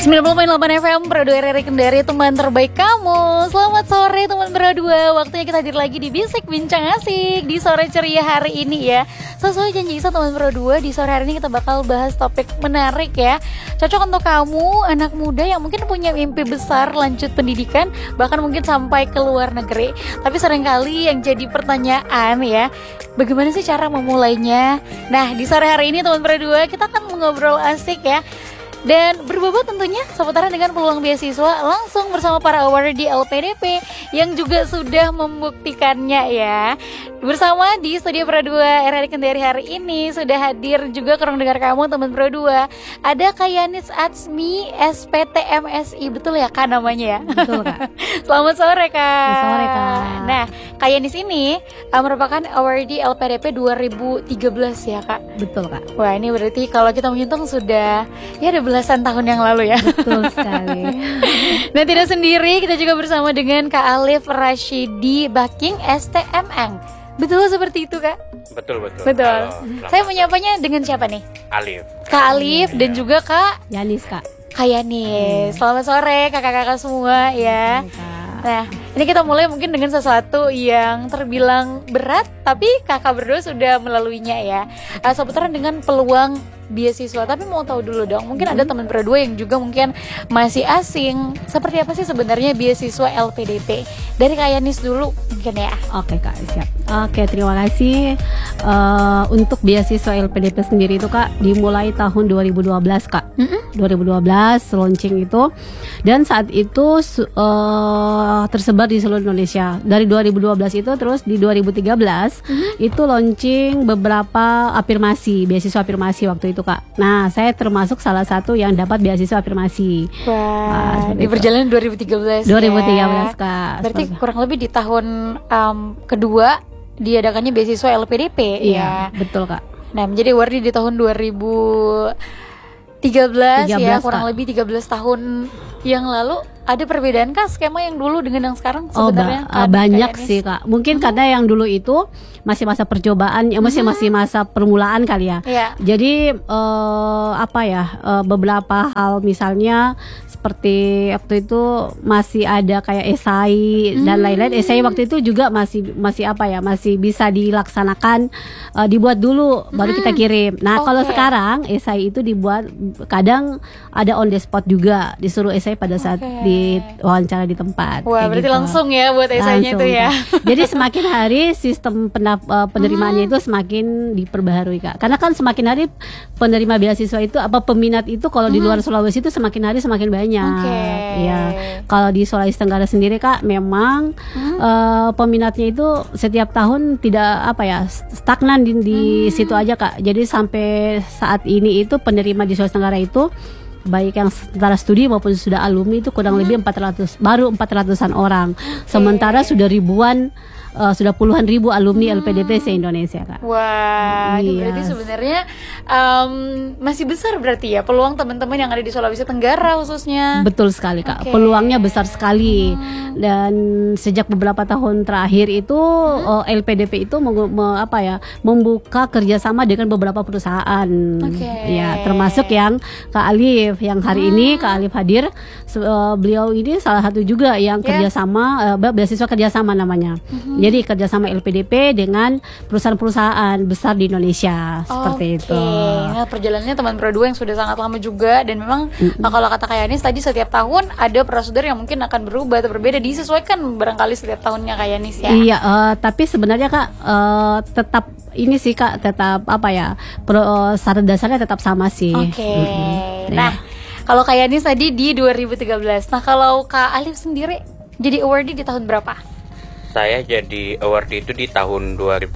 90.8 FM Pro 2 RRI Kendari, teman terbaik kamu. Selamat sore teman Pro 2. Waktunya kita hadir lagi di Bisik Bincang Asik di sore ceria hari ini ya. Sesuai janji Isa teman Pro 2, di sore hari ini kita bakal bahas topik menarik ya. Cocok untuk kamu, anak muda yang mungkin punya mimpi besar lanjut pendidikan, bahkan mungkin sampai ke luar negeri. Tapi seringkali yang jadi pertanyaan ya, bagaimana sih cara memulainya? Nah, di sore hari ini teman Pro 2 kita akan mengobrol asik ya. Dan berbobot tentunya seputaran dengan peluang beasiswa langsung bersama para awardee LPDP yang juga sudah membuktikannya ya. Bersama di studio Pro 2 RRI Kendari hari ini sudah hadir juga kurang dengar kamu teman Pro 2. Ada Kak Yanis Atsmi SPTMSI, betul ya Kak namanya ya? Betul Kak. Selamat sore Kak. Selamat sore Kak. Nah, Kak Yanis ini merupakan awardee LPDP 2013 ya Kak? Betul Kak. Wah, ini berarti kalau kita menghitung sudah ya ada belasan tahun yang lalu ya. Betul sekali. Dan tidak sendiri, kita juga bersama dengan Kak Alif Rashidi Baking STMN. Betul seperti itu Kak? Betul. Betul. Saya menyapanya dengan siapa nih? Alif. Kak Alif dan juga Kak Yanis Kak. Kak Yanis. Selamat sore kakak-kakak semua ya. Nah, ini kita mulai mungkin dengan sesuatu yang terbilang berat, tapi kakak berdua sudah melaluinya ya. Seputaran dengan peluang beasiswa. Tapi mau tahu dulu dong, mungkin ada teman Pro 2 yang juga mungkin masih asing. Seperti apa sih sebenarnya beasiswa LPDP? Dari Kak Yanis dulu mungkin ya. Oke Kak, siap. Oke, terima kasih. Untuk beasiswa LPDP sendiri itu Kak dimulai tahun 2012 Kak. 2012 launching itu. Dan saat itu tersebar di seluruh Indonesia. Dari 2012 itu terus di 2013 itu launching beberapa afirmasi, beasiswa afirmasi waktu itu Kak. Nah, saya termasuk salah satu yang dapat beasiswa afirmasi. Wah, di perjalanan 2013 2013 ya. Kak. Berarti kurang lebih di tahun kedua diadakannya beasiswa LPDP ya. Betul Kak. Nah, menjadi awardee di tahun 2013 ya, kurang Kak. lebih 13 tahun yang lalu. Ada perbedaan Kak skema yang dulu dengan yang sekarang sebenarnya? Banyak sih Kak. Mungkin karena yang dulu itu masih masa percobaan, ya masih masa permulaan kali ya. Jadi beberapa hal misalnya seperti waktu itu masih ada kayak esai dan lain-lain. Esai waktu itu juga masih bisa dilaksanakan, dibuat dulu baru kita kirim. Nah, kalau sekarang esai itu dibuat kadang ada on the spot juga, disuruh esai pada saat di wawancara di tempat. Wah, berarti gitu. Langsung ya buat esainya itu ya. Jadi semakin hari sistem penerimaannya itu semakin diperbaharui Kak. Karena kan semakin hari penerima beasiswa itu peminat itu kalau di luar Sulawesi itu semakin hari semakin banyak. Ya. Kalau di Sulawesi Tenggara sendiri Kak, memang peminatnya itu setiap tahun tidak stagnan di situ aja Kak. Jadi sampai saat ini itu penerima di Sulawesi Tenggara itu baik yang setara studi maupun sudah alumni itu kurang lebih 400-an orang. Sementara sudah sudah puluhan ribu alumni LPDP se-Indonesia Kak. Wah, ini berarti sebenarnya masih besar berarti ya peluang teman-teman yang ada di Sulawesi Tenggara khususnya. Betul sekali Kak, peluangnya besar sekali. Dan sejak beberapa tahun terakhir itu LPDP itu membuka kerjasama dengan beberapa perusahaan. Ya, termasuk yang Kak Alif yang hari ini Kak Alif hadir. Beliau ini salah satu juga yang kerjasama, beasiswa kerjasama namanya. Jadi kerjasama LPDP dengan perusahaan-perusahaan besar di Indonesia seperti itu. Nah, perjalanannya teman Pro 2 yang sudah sangat lama juga, dan memang kalau kata Kak Yanis tadi setiap tahun ada prosedur yang mungkin akan berubah atau berbeda, disesuaikan barangkali setiap tahunnya Kak Yanis ya. Iya, tapi sebenarnya Kak tetap ini sih Kak, tetap syarat dasarnya tetap sama sih. Nah, kalau Kak Yanis tadi di 2013. Nah, kalau Kak Alif sendiri jadi awardee di tahun berapa? Saya jadi awardee itu di tahun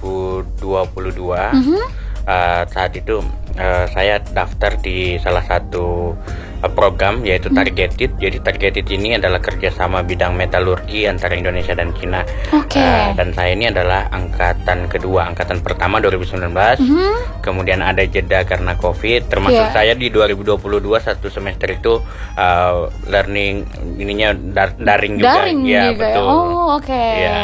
2022. Saat itu saya daftar di salah satu program yaitu Targeted. Jadi Targeted ini adalah kerjasama bidang metalurgi antara Indonesia dan Cina. Dan saya ini adalah angkatan kedua, angkatan pertama 2019. Kemudian ada jeda karena COVID. Termasuk saya di 2022 satu semester itu learning ininya daring juga. Daring ya juga. Betul. Oh, oke.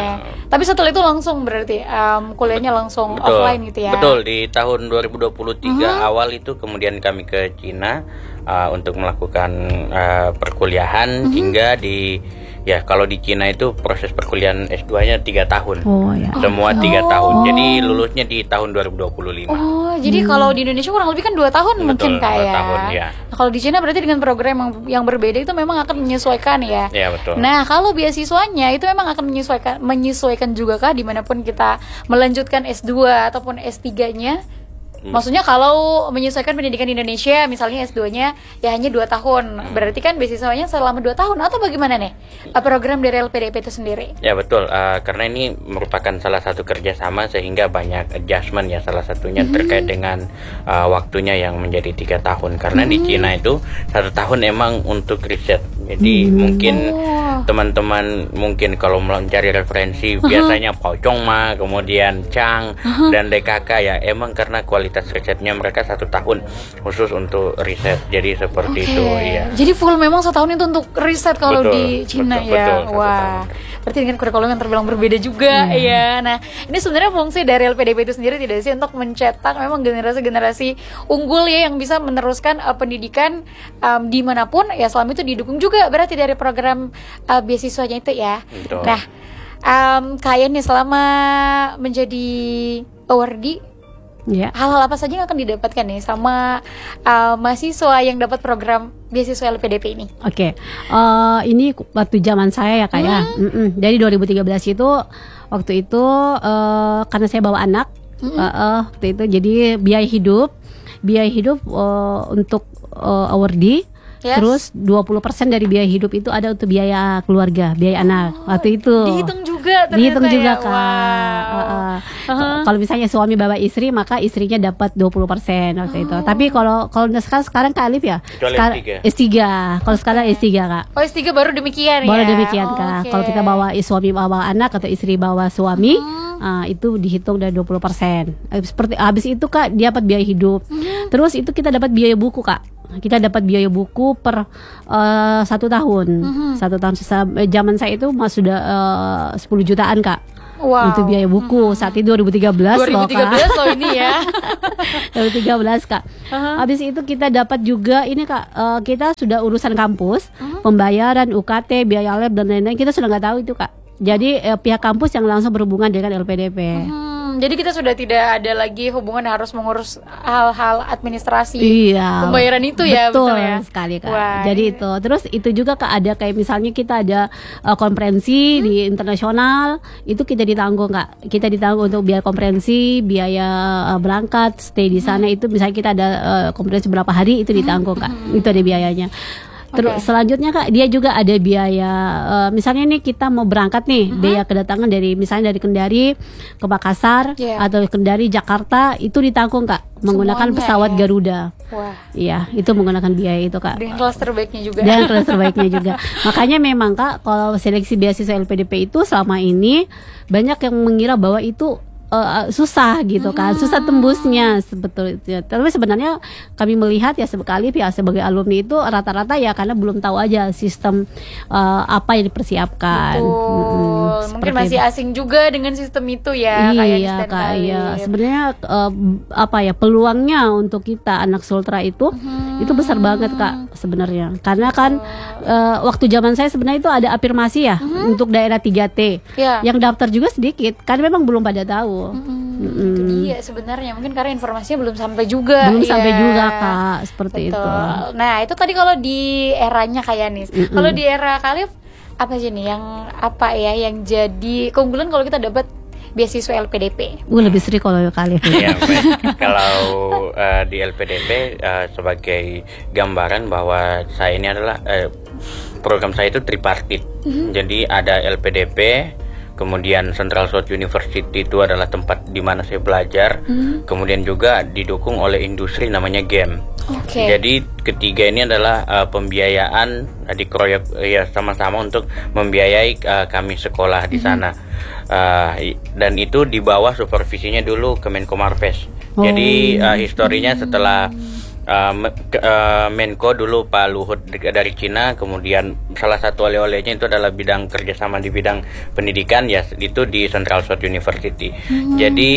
Tapi setelah itu langsung berarti kuliahnya langsung offline gitu ya? Betul, di tahun 2023 awal itu kemudian kami ke Cina untuk melakukan perkuliahan hingga kalau di Cina itu proses perkuliahan S2-nya 3 tahun. Semua 3 tahun. Jadi lulusnya di tahun 2025. Oh, jadi kalau di Indonesia kurang lebih kan 2 tahun. Betul, mungkin Kak 2 tahun, ya. Nah, kalau di Cina berarti dengan program yang berbeda itu memang akan menyesuaikan ya. Iya, betul. Nah, kalau beasiswanya itu memang akan menyesuaikan juga Kak dimanapun kita melanjutkan S2 ataupun S3-nya. Maksudnya kalau menyesuaikan pendidikan di Indonesia, misalnya S2-nya ya hanya 2 tahun, berarti kan beasiswanya selama 2 tahun atau bagaimana nih program dari LPDP itu sendiri? Ya betul, karena ini merupakan salah satu kerjasama sehingga banyak adjustment ya, salah satunya terkait dengan waktunya yang menjadi 3 tahun. Karena di Cina itu 1 tahun emang untuk riset. Jadi mungkin teman-teman mungkin kalau mencari referensi biasanya Pocong Ma, kemudian Chang dan DKK ya, emang karena kualitas risetnya mereka 1 tahun khusus untuk riset. Jadi seperti itu ya. Jadi full memang 1 tahun itu untuk riset kalau di Cina ya. Betul, wah. Berarti dengan kurikulum yang terbilang berbeda juga ya. Nah, ini sebenarnya fungsi dari LPDP itu sendiri tidak sih untuk mencetak memang generasi-generasi unggul ya yang bisa meneruskan pendidikan dimanapun ya, selama itu didukung juga berarti dari program beasiswanya itu ya. Betul. Nah, kalian nih selama menjadi awardee, hal-hal apa saja yang akan didapatkan nih sama mahasiswa yang dapat program beasiswa LPDP ini? Ini waktu zaman saya ya Kak ya. Dari 2013 itu, waktu itu karena saya bawa anak, waktu itu jadi biaya hidup untuk awardee. Terus 20% dari biaya hidup itu ada untuk biaya keluarga, biaya anak. Waktu itu dihitung juga Kak. Kalau misalnya suami bawa istri, maka istrinya dapat 20% waktu itu. Tapi kalau sekarang Kak Alif ya, S3. Kalau sekarang S3 Kak. Oh, S3 baru demikian ya. Baru demikian Kak. Kalau kita bawa suami bawa anak atau istri bawa suami, itu dihitung dari 20%. Seperti habis itu Kak dia dapat biaya hidup. Terus itu kita dapat biaya buku Kak. Kita dapat biaya buku per 1 tahun. 1 tahun zaman saya itu sudah 10 jutaan Kak. Wow. Untuk biaya buku saat itu 2013 loh ini ya. 2013 Kak. Habis itu kita dapat juga ini Kak, kita sudah urusan kampus, pembayaran UKT, biaya lab dan lain-lain kita sudah nggak tahu itu Kak. Jadi pihak kampus yang langsung berhubungan dengan LPDP. Jadi kita sudah tidak ada lagi hubungan harus mengurus hal-hal administrasi pembayaran itu ya. Betul ya sekali Kak. Wah, jadi itu terus itu juga Kak, ada kayak misalnya kita ada konferensi di internasional, itu kita ditanggung Kak. Kita ditanggung untuk biaya konferensi, biaya berangkat, stay di sana. Itu misalnya kita ada konferensi berapa hari itu ditanggung Kak. Itu ada biayanya. Terus selanjutnya Kak, dia juga ada biaya misalnya nih kita mau berangkat nih, biaya kedatangan dari misalnya dari Kendari ke Makassar atau Kendari Jakarta, itu ditanggung Kak menggunakan pesawat Garuda. Wah. Iya, itu menggunakan biaya itu Kak. Dengan kelas terbaiknya juga. Dan kelas terbaiknya juga. Makanya memang Kak, kalau seleksi beasiswa LPDP itu selama ini banyak yang mengira bahwa itu susah gitu kan, susah tembusnya sebetulnya. Tapi sebenarnya kami melihat ya sebagai alumni itu rata-rata ya karena belum tahu aja sistem apa yang dipersiapkan. Mungkin masih asing juga dengan sistem itu ya. Iya Kak, iya. Sebenarnya peluangnya untuk kita anak Sultra itu besar banget Kak sebenarnya. Karena kan waktu zaman saya sebenarnya itu ada afirmasi ya untuk daerah 3T. Yang daftar juga sedikit karena memang belum pada tahu. Itu dia sebenarnya, mungkin karena informasinya belum sampai juga. Sampai juga Kak, seperti itu. Nah itu tadi kalau di eranya Kak Yanis. Kalau di era Khalif apa sih nih yang jadi keunggulan kalau kita dapat beasiswa LPDP? Lebih sering kalau Khalif. Iya, kalau di LPDP sebagai gambaran bahwa saya ini adalah program saya itu tripartit. Jadi ada LPDP, kemudian Central South University itu adalah tempat di mana saya belajar. Kemudian juga didukung oleh industri namanya GEM. Jadi ketiga ini adalah pembiayaan dikeroyok ya sama-sama untuk membiayai kami sekolah di sana. Dan itu di bawah supervisinya dulu Kemenko Marves. Jadi historinya setelah Menko dulu Pak Luhut dari Cina, kemudian salah satu oleh-olehnya itu adalah bidang kerjasama di bidang pendidikan, ya itu di Central South University. Jadi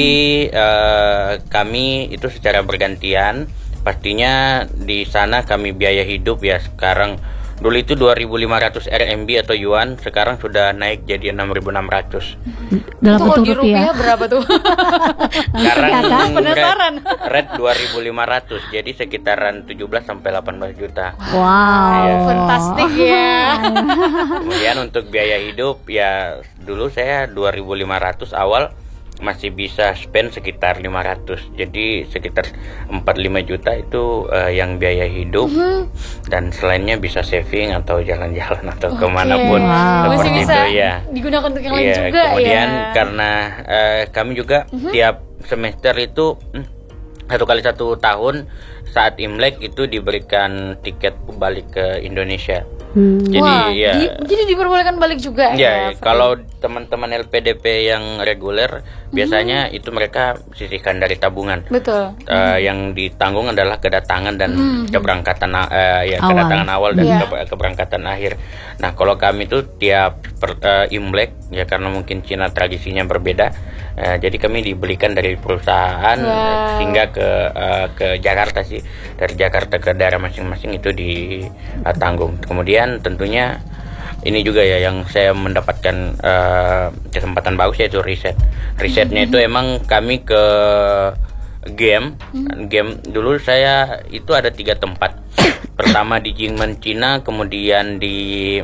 kami itu secara bergantian, pastinya di sana kami biaya hidup ya sekarang. Dulu itu 2.500 RMB atau yuan, sekarang sudah naik jadi 6.600. Dalam Itu kalau bentuk di rupiah rupiah. berapa tuh? Sekarang Penasaran. red 2.500, jadi sekitaran 17 sampai 18 juta. Wow. Iya. Fantastik ya. Kemudian untuk biaya hidup ya dulu saya 2.500 awal masih bisa spend sekitar 500, jadi sekitar 4-5 juta itu yang biaya hidup, dan selainnya bisa saving atau jalan-jalan atau kemanapun Wow. Masih seperti bisa itu ya. digunakan untuk yang lain Iya, juga kemudian ya. karena kami juga tiap semester itu 1 tahun saat Imlek itu diberikan tiket balik ke Indonesia. Jadi Wah, ya jadi diperbolehkan balik juga ya, ya. kalau teman-teman LPDP yang reguler biasanya itu mereka sisihkan dari tabungan. Betul. Yang ditanggung adalah kedatangan dan keberangkatan Awal. kedatangan awal dan Iya. keberangkatan akhir. Nah, kalau kami itu tiap Imlek ya, karena mungkin Cina tradisinya berbeda, jadi kami dibelikan dari perusahaan sehingga ke Jakarta sih, dari Jakarta ke daerah masing-masing itu ditanggung. Kemudian tentunya ini juga ya yang saya mendapatkan kesempatan bagus, yaitu risetnya itu emang kami ke game dulu saya itu ada 3 tempat. Pertama di Jingmen, Cina, kemudian di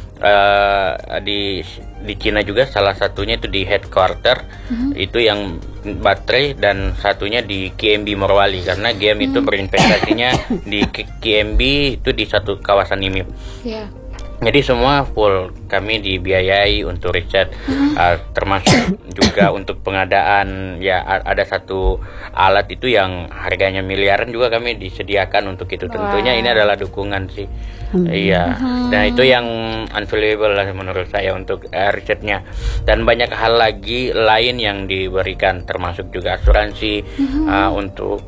Cina juga salah satunya itu di headquarter itu yang baterai, dan satunya di KMB Morowali karena game itu berinvestasinya di KMB itu di satu kawasan IMIP. Iya. Jadi semua full kami dibiayai untuk riset, termasuk juga untuk pengadaan ya, ada satu alat itu yang harganya miliaran juga kami disediakan untuk itu. Tentunya ini adalah dukungan sih. Iya. Nah, itu yang unvaluable lah menurut saya untuk risetnya. Dan banyak hal lagi lain yang diberikan, termasuk juga asuransi untuk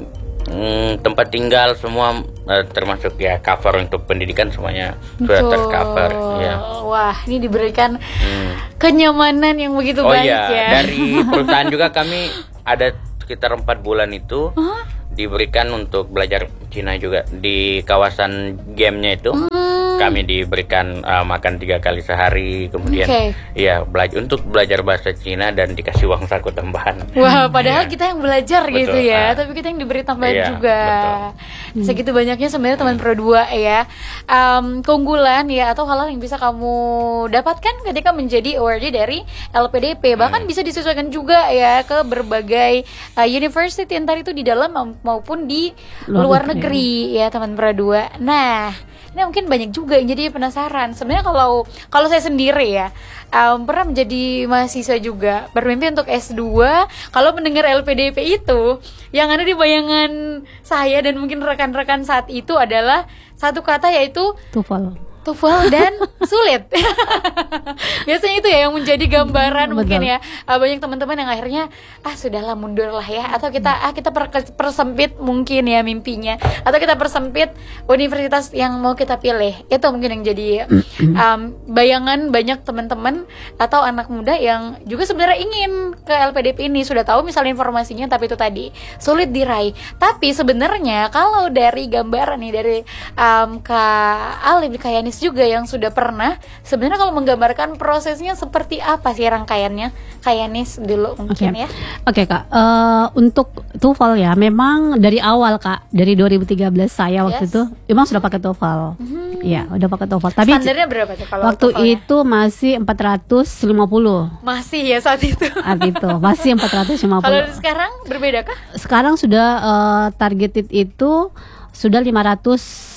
tempat tinggal semua, termasuk ya cover untuk pendidikan semuanya sudah tercover ya. Wah, ini diberikan kenyamanan yang begitu baik iya, ya. dari perusahaan juga kami ada sekitar 4 bulan itu diberikan untuk belajar Cina juga di kawasan gamenya itu. Kami diberikan makan 3 kali sehari, kemudian ya untuk belajar bahasa Cina dan dikasih uang saku tambahan. Wah, padahal kita yang belajar Betul, gitu ya, tapi kita yang diberi tambahan iya, juga. Segitu banyaknya sebenarnya teman Pro 2 ya. Keunggulan ya atau hal-hal yang bisa kamu dapatkan ketika menjadi awardee dari LPDP. Bahkan bisa disesuaikan juga ya ke berbagai university, entar itu di dalam maupun di luar negeri ya teman Pro 2. Nah, ini mungkin banyak juga yang jadi penasaran. Sebenarnya kalau saya sendiri ya pernah menjadi mahasiswa juga, bermimpi untuk S2. Kalau mendengar LPDP itu, yang ada di bayangan saya dan mungkin rekan-rekan saat itu adalah satu kata, yaitu TOEFL dan sulit. Biasanya itu ya yang menjadi gambaran. Mungkin ya banyak teman-teman yang akhirnya sudahlah mundur lah ya, atau kita persempit mungkin ya mimpinya, atau kita persempit universitas yang mau kita pilih. Itu mungkin yang jadi bayangan banyak teman-teman atau anak muda yang juga sebenarnya ingin ke LPDP ini, sudah tahu misalnya informasinya, tapi itu tadi sulit diraih. Tapi sebenarnya kalau dari gambaran nih dari Kak Alif, Kak Yanis juga yang sudah pernah, sebenarnya kalau menggambarkan prosesnya seperti apa sih rangkaiannya? Kak Yanis dulu mungkin ya. Oke, Kak, untuk TOEFL ya memang dari awal Kak, dari 2013 saya waktu itu memang sudah pakai TOEFL. Ya, udah pakai TOEFL. Tapi standarnya berapa tuh kalau waktu TOEFL-nya? itu masih 450. Masih ya saat itu. Saat itu masih 450. Kalau sekarang berbeda kah? Sekarang sudah targeted itu sudah 500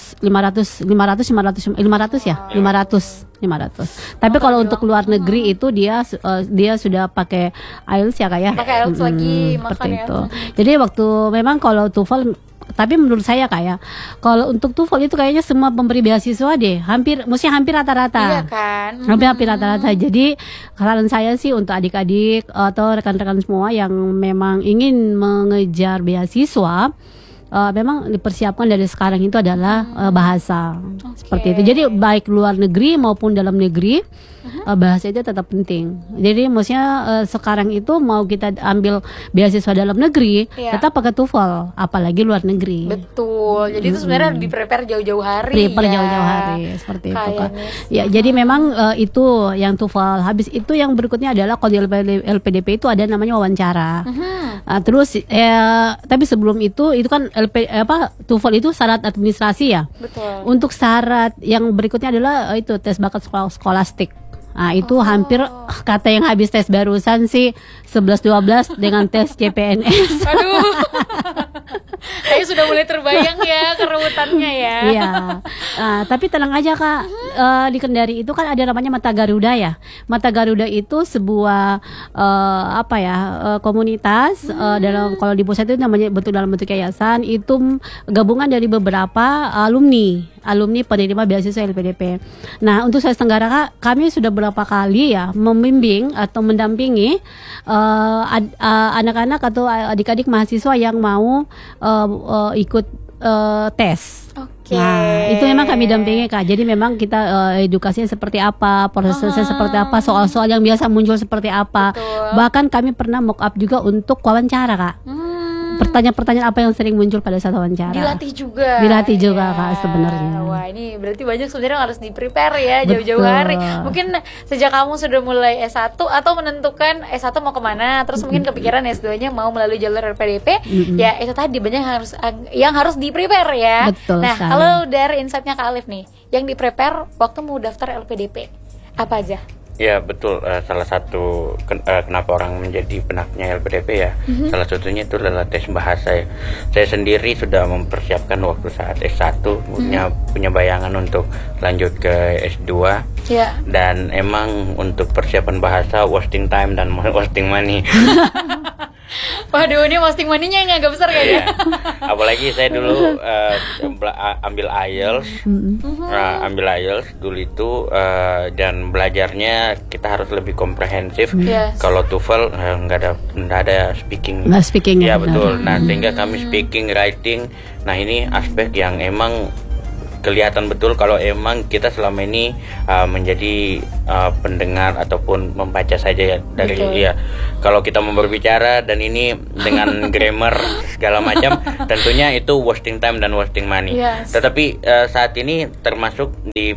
ya, 500. Tapi kalau untuk luar negeri itu dia sudah pakai IELTS ya Kak ya. Pakai IELTS lagi, seperti makanya. itu. Jadi waktu memang kalau TOEFL, tapi menurut saya Kak ya, kalau untuk TOEFL itu kayaknya semua pemberi beasiswa deh, hampir rata-rata. Iya kan? Hampir rata-rata. Jadi saran saya sih untuk adik-adik atau rekan-rekan semua yang memang ingin mengejar beasiswa, memang dipersiapkan dari sekarang itu adalah bahasa seperti itu. Jadi baik luar negeri maupun dalam negeri bahasa itu tetap penting. Jadi maksudnya sekarang itu mau kita ambil beasiswa dalam negeri tetap pakai TOEFL, apalagi luar negeri. Betul. Jadi itu sebenarnya harus di-prepare jauh-jauh hari. Jauh-jauh hari seperti itu Kak. Ya, jadi memang itu yang TOEFL. Habis itu yang berikutnya adalah kalau di LPDP itu ada namanya wawancara. Terus tapi sebelum itu kan TOEFL itu syarat administrasi ya. Betul. Untuk syarat yang berikutnya adalah itu tes bakat skolastik. Nah itu hampir kata yang habis tes barusan sih 11-12 dengan tes CPNS. Aduh. Saya sudah mulai terbayang ya keruwetannya ya. Iya. Tapi tenang aja Kak, di Kendari itu kan ada namanya Mata Garuda ya. Mata Garuda itu sebuah komunitas kalau di pusat itu namanya dalam bentuk yayasan, itu gabungan dari beberapa alumni penerima beasiswa LPDP. Nah untuk Sulawesi Tenggara Kak, kami sudah berapa kali ya membimbing atau mendampingi anak-anak atau adik-adik mahasiswa yang mau ikut tes. Nah itu memang kami dampingi Kak. Jadi memang kita edukasinya seperti apa, prosesnya seperti apa, soal-soal yang biasa muncul seperti apa. Betul. Bahkan kami pernah mock up juga untuk wawancara Kak. Pertanyaan-pertanyaan apa yang sering muncul pada saat wawancara. Dilatih juga Kak sebenarnya. Wah ini berarti banyak sebenarnya harus di-prepare ya jauh-jauh hari. Mungkin sejak kamu sudah mulai S1 atau menentukan S1 mau kemana, terus mungkin kepikiran S2-nya mau melalui jalur LPDP, ya itu tadi banyak yang harus di-prepare ya. Betul nah sekali. Kalau dari insight-nya Kak Alif nih, yang di-prepare waktu mau daftar LPDP apa aja? Ya betul, salah satu kenapa orang menjadi penaknya LPDP ya, salah satunya itu adalah tes bahasa ya. Saya sendiri sudah mempersiapkan waktu saat S1 punya bayangan untuk lanjut ke S2 dan emang untuk persiapan bahasa wasting time dan wasting money. Waduh, ini wasting money-nya yang agak besar kayaknya. Apalagi saya dulu ambil IELTS, dulu itu dan belajarnya kita harus lebih komprehensif. Kalau TOEFL nggak ada speaking. Ya betul. Nah sehingga kami speaking, writing. Nah ini aspek yang emang kelihatan betul kalau emang kita selama ini menjadi pendengar ataupun membaca saja ya dari kalau kita mau berbicara dan ini dengan grammar segala macam tentunya itu wasting time dan wasting money. Tetapi saat ini termasuk di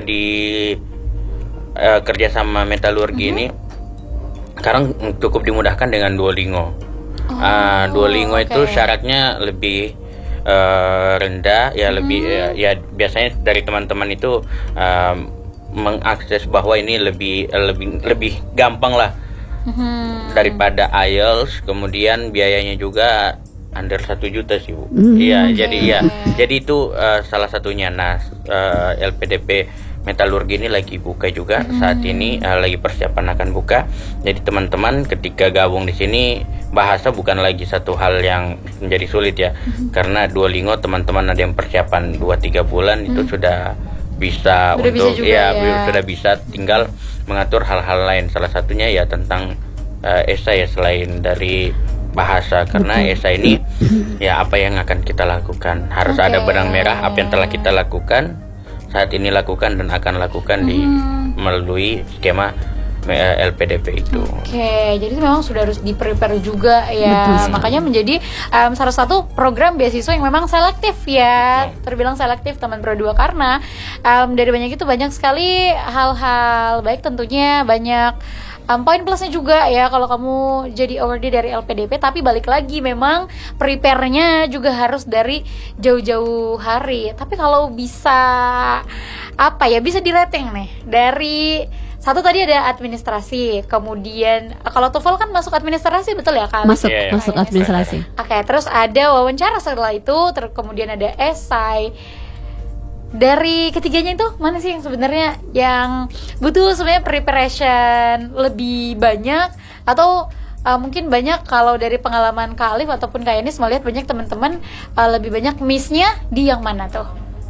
kerjasama metalurgi ini sekarang cukup dimudahkan dengan Duolingo. Duolingo itu syaratnya lebih rendah ya, lebih ya biasanya dari teman-teman itu mengakses bahwa ini lebih gampang lah daripada IELTS. Kemudian biayanya juga under 1 juta sih Bu. Jadi itu salah satunya. Nah LPDP metalurgi ini lagi buka juga saat ini, lagi persiapan akan buka. Jadi teman-teman ketika gabung di sini, bahasa bukan lagi satu hal yang menjadi sulit ya. Karena Duolingo teman-teman ada yang persiapan 2-3 bulan itu sudah bisa sudah bisa, tinggal mengatur hal-hal lain. Salah satunya ya tentang esai ya, selain dari bahasa, karena esai ini ya apa yang akan kita lakukan, harus ada benang merah apa yang telah kita lakukan saat ini, lakukan dan akan lakukan melalui skema LPDP itu. Jadi memang sudah harus di-prepare juga ya. Makanya menjadi salah satu program beasiswa yang memang selektif ya. Terbilang selektif teman Pro 2 karena dari banyak itu banyak sekali hal-hal baik, tentunya banyak poin plusnya juga ya kalau kamu jadi awardee dari LPDP. Tapi balik lagi memang prepare-nya juga harus dari jauh-jauh hari. Tapi kalau bisa bisa di-rating nih dari satu tadi ada administrasi, kemudian kalau TOEFL kan masuk administrasi, betul ya Kak? Masuk administrasi. Terus ada wawancara setelah itu, kemudian ada esai. Dari ketiganya itu mana sih yang sebenarnya yang butuh sebenarnya preparation lebih banyak, atau mungkin banyak kalau dari pengalaman Kak Alif ataupun Kak Yanis melihat banyak teman-teman lebih banyak miss-nya di yang mana tuh?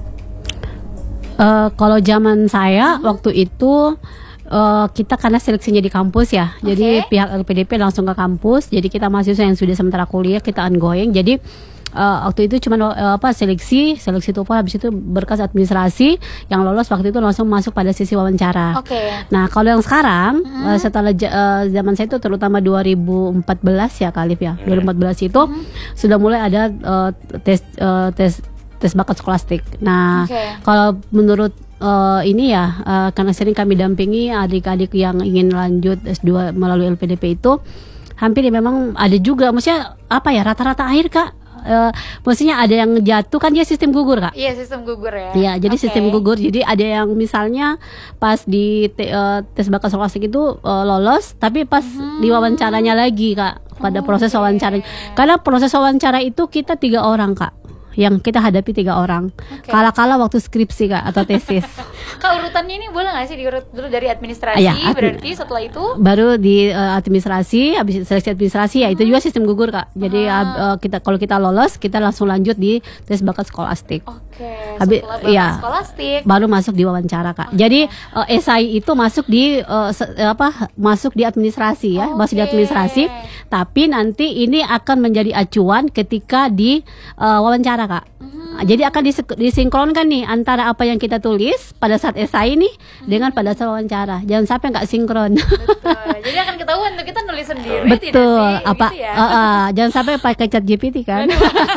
Kalau zaman saya waktu itu kita karena seleksinya di kampus ya, jadi pihak LPDP langsung ke kampus. Jadi kita mahasiswa yang sudah sementara kuliah kita ongoing. Jadi waktu itu cuma seleksi TOEFL, habis itu berkas administrasi, yang lolos waktu itu langsung masuk pada sesi wawancara. Nah kalau yang sekarang setelah zaman saya itu terutama 2014 ya Kak Alif ya, 2014 itu sudah mulai ada tes bakat skolastik. Nah kalau menurut ini ya, karena sering kami dampingi adik-adik yang ingin lanjut S2 melalui LPDP itu, hampir ya memang ada juga, maksudnya apa ya, rata-rata akhir Kak, maksudnya ada yang jatuh kan, dia sistem gugur Kak. Iya, sistem gugur ya. Iya, jadi sistem gugur. Jadi ada yang misalnya pas di tes bakat skolastik itu lolos, tapi pas diwawancaranya lagi Kak, pada proses wawancara. Karena proses wawancara itu kita 3 orang Kak, yang kita hadapi 3 orang. Kala-kala waktu skripsi Kak, atau tesis. Kak, urutannya ini boleh nggak sih diurut dulu dari administrasi, berarti setelah itu baru di administrasi, habis seleksi administrasi ya itu juga sistem gugur Kak. Jadi kalau kita lolos, kita langsung lanjut di tes bakat skolastik. Habis ya skolastik baru masuk di wawancara Kak. Jadi esai itu masuk di masuk di administrasi ya, masuk di administrasi. Tapi nanti ini akan menjadi acuan ketika di wawancara Kak. Jadi akan disinkronkan nih antara apa yang kita tulis pada saat esai nih dengan pada saat wawancara. Jangan sampai nggak sinkron. Jadi akan ketahuan tuh kita nulis sendiri. Betul. Gitu ya? Jangan sampai pakai ChatGPT kan.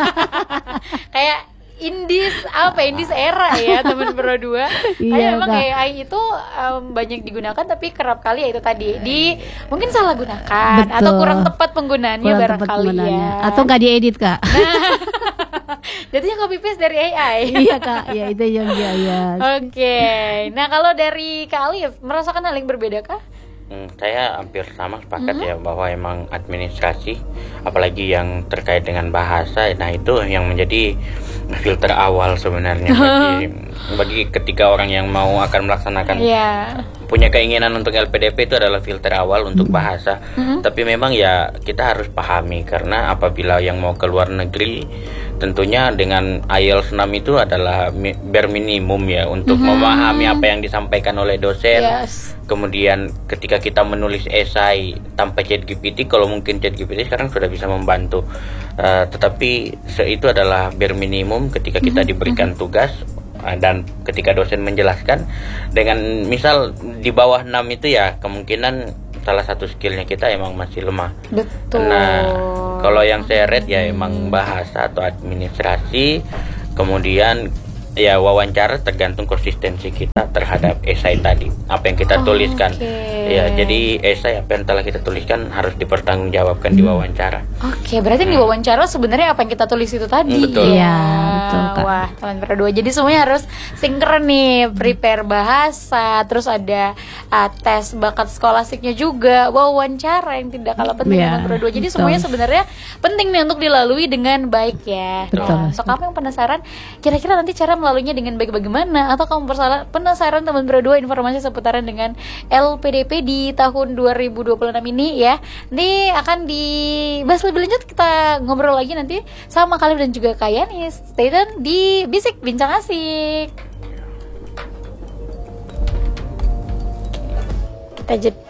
Kayak Indis era ya teman berdua. Kayak memang AI itu banyak digunakan, tapi kerap kali ya itu tadi mungkin salah gunakan. Betul. Atau kurang tepat penggunaannya barangkali ya. Atau nggak diedit Kak. Jadinya copy paste dari AI. Iya Kak, ya itu yang dia. Nah kalau dari Kak Alif merasakan hal yang berbeda kah? Saya hampir sama sepakat ya, bahwa emang administrasi, apalagi yang terkait dengan bahasa, nah itu yang menjadi filter awal sebenarnya bagi ketika orang yang mau akan melaksanakan punya keinginan untuk LPDP, itu adalah filter awal untuk bahasa. Tapi memang ya kita harus pahami, karena apabila yang mau ke luar negeri, tentunya dengan IELTS 6 itu adalah bare minimum ya, untuk memahami apa yang disampaikan oleh dosen. Kemudian ketika kita menulis esai tanpa ChatGPT, kalau mungkin ChatGPT sekarang sudah bisa membantu, tetapi itu adalah bare minimum ketika kita diberikan tugas. Dan ketika dosen menjelaskan dengan misal di bawah 6 itu ya, kemungkinan salah satu skillnya kita emang masih lemah. Betul. Nah kalau yang saya read ya emang bahasa atau administrasi, kemudian ya wawancara tergantung konsistensi kita terhadap esai tadi, apa yang kita tuliskan. Ya, jadi esai apa yang telah kita tuliskan harus dipertanggungjawabkan di wawancara. Berarti di wawancara sebenarnya apa yang kita tulis itu tadi. Betul. Iya, betul Kak. Wah, teman berdua. Jadi semuanya harus sinkron nih, prepare bahasa, terus ada tes bakat skolastiknya juga, wawancara yang tidak kalah penting teman berdua. Jadi semuanya sebenarnya penting nih untuk dilalui dengan baik ya. Betul. Untuk kamu yang penasaran, kira-kira nanti cara melaluinya dengan baik bagaimana, atau kamu penasaran teman berdua informasi seputaran dengan LPDP di tahun 2026 ini ya, nanti akan dibahas lebih lanjut, kita ngobrol lagi nanti sama Khalif dan juga Kak Yanis. Stay tune di Bisik Bincang Asik. Kita